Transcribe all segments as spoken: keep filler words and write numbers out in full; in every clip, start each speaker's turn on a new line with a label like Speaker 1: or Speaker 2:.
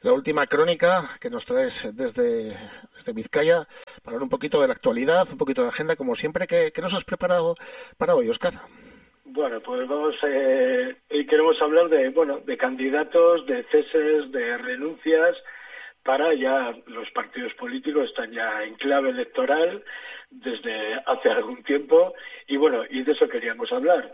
Speaker 1: la última crónica que nos traes desde, desde Vizcaya para hablar un poquito de la actualidad, un poquito de agenda, como siempre. ¿Qué, qué nos has preparado para hoy, Óscar?
Speaker 2: Bueno, pues vamos, eh, hoy queremos hablar de, bueno, de candidatos, de ceses, de renuncias. Para ya los partidos políticos están ya en clave electoral desde hace algún tiempo y bueno, y de eso queríamos hablar,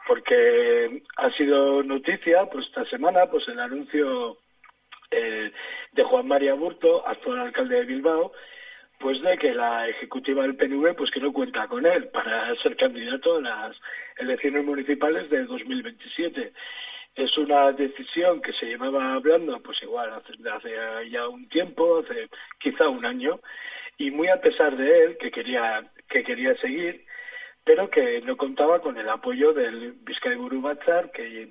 Speaker 2: porque ha sido noticia pues esta semana pues el anuncio eh, de Juan Mari Aburto, actual alcalde de Bilbao, pues de que la ejecutiva del P N V pues que no cuenta con él para ser candidato a las elecciones municipales de dos mil veintisiete. Es una decisión que se llevaba hablando pues igual hace, hace ya un tiempo, hace quizá un año, y muy a pesar de él que quería que quería seguir, pero que no contaba con el apoyo del Bizkaiburu Batzar, que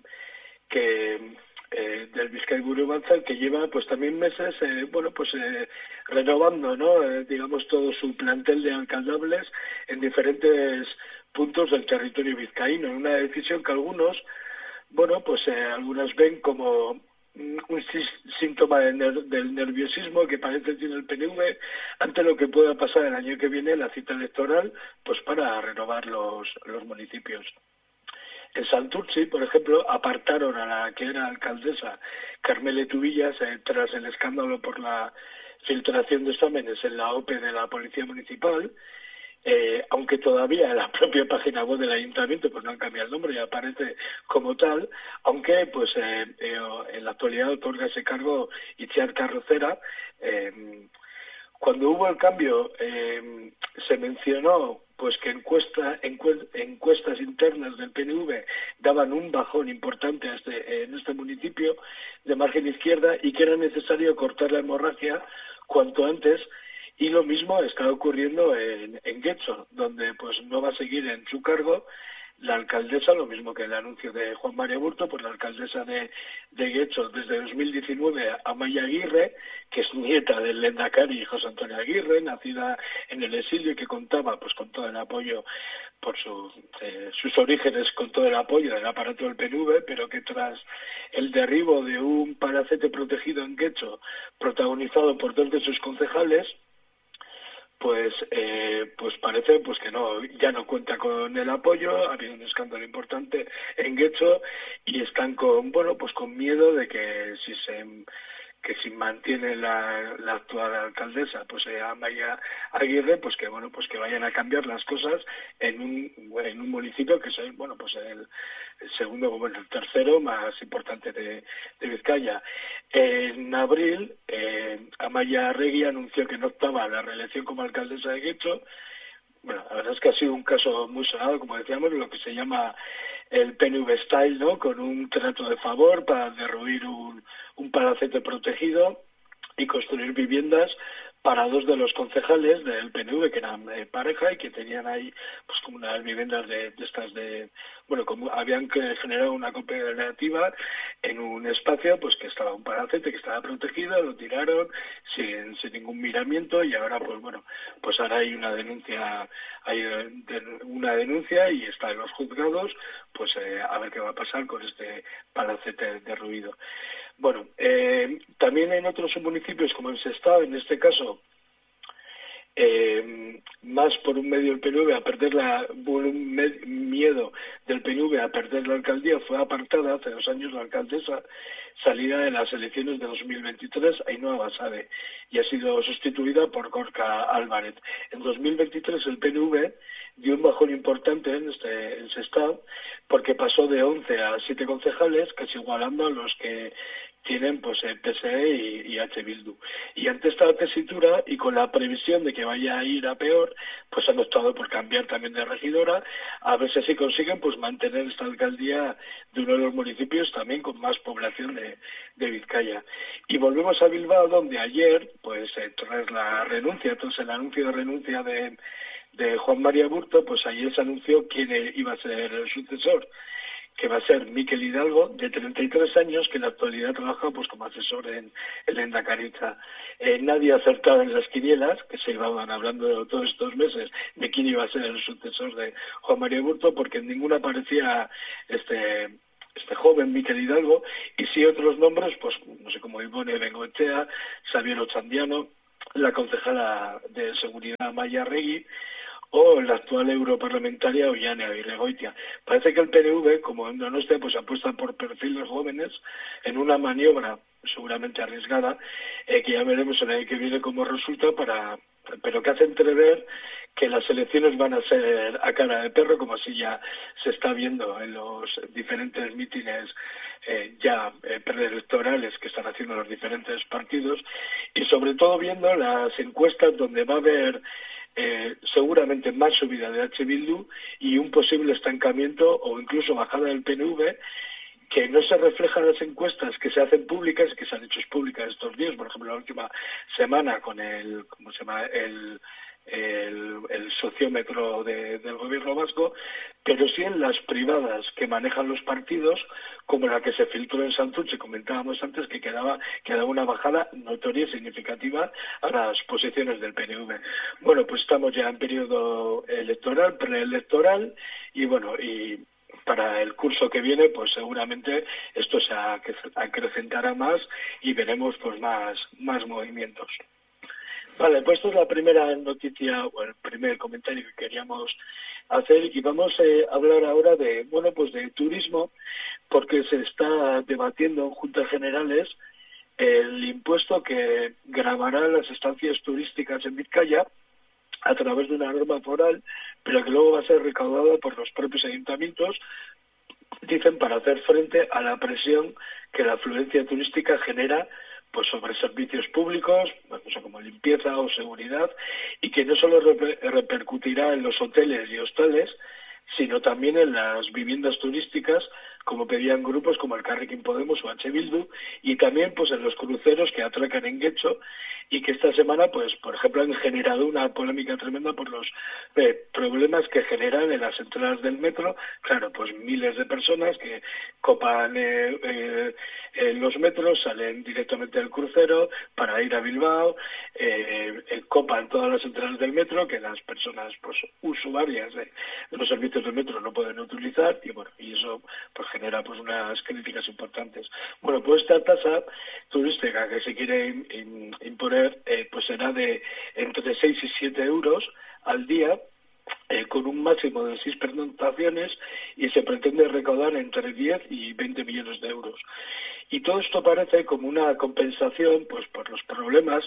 Speaker 2: que eh, del Bizkaiburu Batzar, que lleva pues también meses eh, bueno pues eh, renovando, ¿no? Eh, digamos todo su plantel de alcaldables en diferentes puntos del territorio vizcaíno, una decisión que algunos bueno, pues eh, algunas ven como un síntoma de ner del nerviosismo que parece tiene el P N V ante lo que pueda pasar el año que viene, la cita electoral, pues para renovar los, los municipios. En Santurtzi, por ejemplo, apartaron a la que era alcaldesa Carmele Tubillas eh, tras el escándalo por la filtración de exámenes en la O P E de la Policía Municipal. Eh, aunque todavía en la propia página web del ayuntamiento pues no han cambiado el nombre y aparece como tal, aunque pues eh, eh, en la actualidad otorga ese cargo Itziar Carrocera. Eh, cuando hubo el cambio eh, se mencionó pues que encuesta, encuest, encuestas internas del P N V daban un bajón importante a este, en este municipio de margen izquierda y que era necesario cortar la hemorragia cuanto antes. Y lo mismo está ocurriendo en, en Getxo, donde pues no va a seguir en su cargo la alcaldesa, lo mismo que el anuncio de Juan Mari Aburto, pues la alcaldesa de, de Getxo desde dos mil diecinueve, Amaia Aguirre, que es nieta del lehendakari José Antonio Aguirre, nacida en el exilio y que contaba pues con todo el apoyo por su, eh, sus orígenes, con todo el apoyo del aparato del P N V, pero que tras el derribo de un palacete protegido en Getxo, protagonizado por dos de sus concejales, pues eh, pues parece pues que no ya no cuenta con el apoyo. Ha habido un escándalo importante en Getxo y están con bueno pues con miedo de que si se que si mantiene la, la actual alcaldesa pues eh, Amaia Aguirre pues que bueno pues que vayan a cambiar las cosas en un en un municipio que es bueno pues el, el segundo bueno el tercero más importante de, de Vizcaya. En abril eh, Amaia Arregui anunció que no optaba a la reelección como alcaldesa de Getxo. Bueno, la verdad es que ha sido un caso muy sonado, como decíamos, lo que se llama el P N V Style, ¿no? Con un trato de favor para derruir un, un palacete protegido y construir viviendas para dos de los concejales del P N V que eran eh, pareja y que tenían ahí pues como unas viviendas de, de estas de bueno como habían generado una cooperativa en un espacio pues que estaba un palacete que estaba protegido, lo tiraron sin, sin ningún miramiento y ahora pues bueno pues ahora hay una denuncia hay una denuncia y está en los juzgados pues eh, a ver qué va a pasar con este palacete derruido. Bueno, eh, también en otros municipios como en Sestao, en este caso, eh, más por un medio del P N V a perder la, por un med, miedo del P N V a perder la alcaldía, fue apartada hace dos años la alcaldesa salida de las elecciones de dos mil veintitrés, Ainhoa Basabe, y ha sido sustituida por Gorka Álvarez. En dos mil veintitrés el P N V dio un bajón importante en este en Sestao porque pasó de once a siete concejales, casi igualando a los que tienen pues el P S E y, y H. Bildu. Y ante esta tesitura y con la previsión de que vaya a ir a peor, pues han optado por cambiar también de regidora, a ver si así consiguen pues mantener esta alcaldía de uno de los municipios también con más población de, de Vizcaya. Y volvemos a Bilbao, donde ayer, pues eh, tras la renuncia, tras el anuncio de renuncia de, de Juan Mari Aburto, pues ayer se anunció quién iba a ser el sucesor, que va a ser Mikel Hidalgo, de treinta y tres años, que en la actualidad trabaja pues como asesor en el Lehendakaritza. Eh, nadie acertaba en las quinielas, que se iban hablando todos estos meses de quién iba a ser el sucesor de Juan Mari Aburto, porque en ninguna aparecía este este joven Miquel Hidalgo, y sí otros nombres, pues no sé, como Ivone Bengoechea, Xavier Ochandiano, la concejala de Seguridad Maya Regui, o la actual europarlamentaria Ollane Aguirregoitia. Parece que el P N V, como en Donostia, pues apuesta por perfiles jóvenes en una maniobra seguramente arriesgada, eh, que ya veremos el año que viene cómo resulta, para pero que hace entrever que las elecciones van a ser a cara de perro, como así ya se está viendo en los diferentes mítines eh, ya eh, preelectorales que están haciendo los diferentes partidos, y sobre todo viendo las encuestas donde va a haber Eh, seguramente más subida de H. Bildu y un posible estancamiento o incluso bajada del P N V, que no se refleja en las encuestas que se hacen públicas, que se han hecho públicas estos días, por ejemplo la última semana con el, ¿cómo se llama?, el el, el sociómetro de, del gobierno vasco, pero sí en las privadas que manejan los partidos, como la que se filtró en Santurce, comentábamos antes, que quedaba, quedaba una bajada notoria y significativa a las posiciones del P N V. Bueno, pues estamos ya en periodo electoral, preelectoral, y bueno, y para el curso que viene, pues seguramente esto se acrecentará más y veremos pues más, más movimientos. Vale, pues esta es la primera noticia o el primer comentario que queríamos hacer, y vamos eh, a hablar ahora de, bueno, pues de turismo, porque se está debatiendo en Juntas Generales el impuesto que gravará las estancias turísticas en Vizcaya a través de una norma foral, pero que luego va a ser recaudada por los propios ayuntamientos, dicen, para hacer frente a la presión que la afluencia turística genera pues sobre servicios públicos, bueno, como limpieza o seguridad, y que no solo reper repercutirá en los hoteles y hostales, sino también en las viviendas turísticas, como pedían grupos como el Elkarrekin Podemos o H. Bildu, y también pues en los cruceros que atracan en Getxo, y que esta semana, pues por ejemplo, han generado una polémica tremenda por los eh, problemas que generan en las entradas del metro. Claro, pues miles de personas que copan eh, eh, eh, los metros, salen directamente del crucero para ir a Bilbao, eh, eh, copan todas las entradas del metro que las personas pues usuarias de, de los servicios del metro no pueden utilizar, y bueno, y eso pues genera pues unas críticas importantes. Bueno, pues esta tasa turística que se quiere in, in, imponer eh, pues será de entre seis y siete euros al día, eh, con un máximo de seis pernoctaciones, y se pretende recaudar entre diez y veinte millones de euros. Y todo esto parece como una compensación pues por los problemas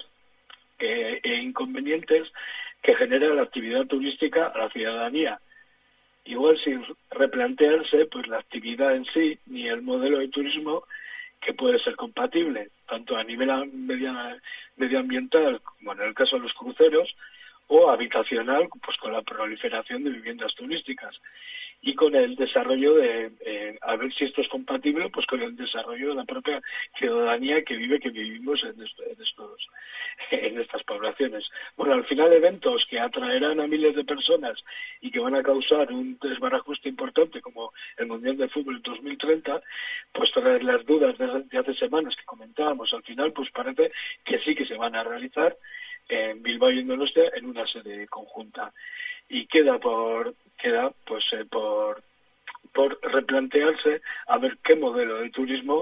Speaker 2: eh, e inconvenientes que genera la actividad turística a la ciudadanía. Igual sin replantearse pues la actividad en sí ni el modelo de turismo que puede ser compatible tanto a nivel medio, medioambiental, como en el caso de los cruceros, o habitacional, pues con la proliferación de viviendas turísticas, y con el desarrollo de, eh, a ver si esto es compatible pues con el desarrollo de la propia ciudadanía que vive, que vivimos en, esto, en estos en estas poblaciones. Bueno, al final eventos que atraerán a miles de personas y que van a causar un desbarajuste importante como el Mundial de Fútbol dos mil treinta, pues tras las dudas de hace semanas que comentábamos, al final pues parece que sí que se van a realizar en Bilbao y en Donostia en una sede conjunta. Y queda por queda pues eh, por por replantearse a ver qué modelo de turismo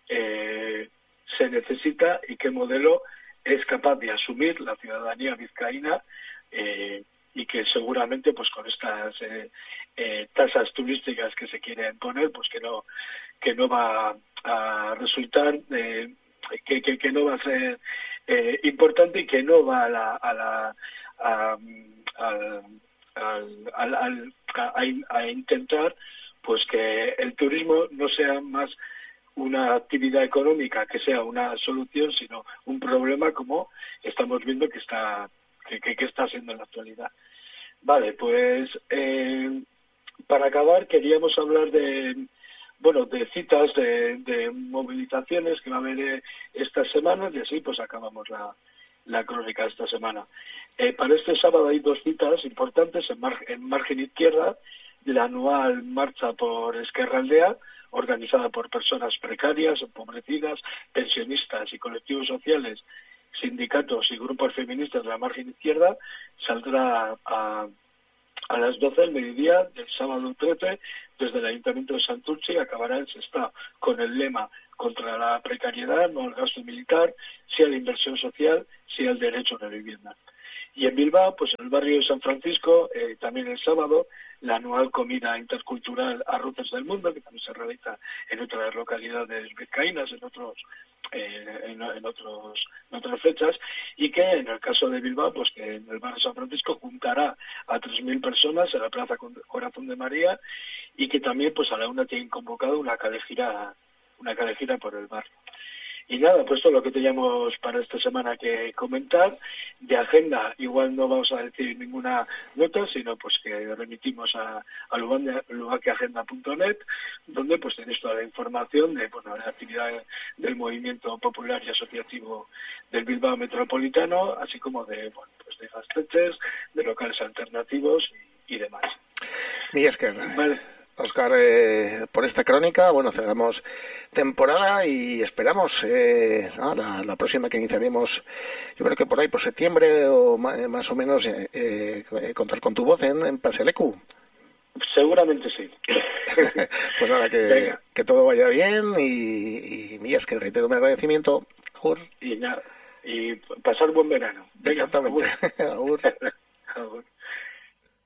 Speaker 2: eh, se necesita y qué modelo es capaz de asumir la ciudadanía vizcaína, eh, y que seguramente pues con estas eh, eh, tasas turísticas que se quieren poner pues que no que no va a resultar eh, que, que, que no va a ser eh, importante, y que no va a la a la a, al, al, al, al, a, a intentar pues que el turismo no sea más una actividad económica que sea una solución, sino un problema, como estamos viendo que está que, que, que está siendo en la actualidad. Vale, pues eh, para acabar queríamos hablar de bueno de citas de, de movilizaciones que va a haber eh, estas semanas, y así pues acabamos la, la crónica de esta semana. Eh, para este sábado hay dos citas importantes en, mar, en margen izquierda: la anual marcha por Ezkerraldea, organizada por personas precarias, empobrecidas, pensionistas y colectivos sociales, sindicatos y grupos feministas de la margen izquierda. Saldrá a, a las doce del mediodía del sábado trece, desde el Ayuntamiento de Santurce, acabará en Sestao con el lema contra la precariedad, no al gasto militar, sí a la inversión social, sí al derecho a la vivienda. Y en Bilbao, pues en el barrio de San Francisco, eh, también el sábado, la anual comida intercultural Arroces del Mundo, que también se realiza en otras localidades vizcaínas, en otros eh, en, en otros en otras fechas, y que en el caso de Bilbao, pues que en el barrio de San Francisco juntará a tres mil personas en la Plaza Corazón de María, y que también pues a la una tienen convocado una calejira, una calejira por el barrio. Y nada, pues todo lo que teníamos para esta semana que comentar. De agenda, igual no vamos a decir ninguna nota, sino pues que remitimos a, a lubaqueagenda punto net, donde pues tenéis toda la información de, bueno, la actividad del movimiento popular y asociativo del Bilbao Metropolitano, así como de, bueno, pues de gasteches, de locales alternativos y, y demás.
Speaker 1: Y es que... Vale. Óscar, eh, por esta crónica, bueno, cerramos temporada y esperamos eh, ah, la, la próxima que iniciaremos, yo creo que por ahí, por septiembre o más, más o menos, eh, eh, contar con tu voz en, en Paselecu.
Speaker 2: Seguramente sí.
Speaker 1: Pues nada, que, que todo vaya bien y, y, y es que reitero mi agradecimiento. Agur.
Speaker 2: Y nada, y pasar buen verano.
Speaker 1: Venga, exactamente. Agur.
Speaker 2: Agur.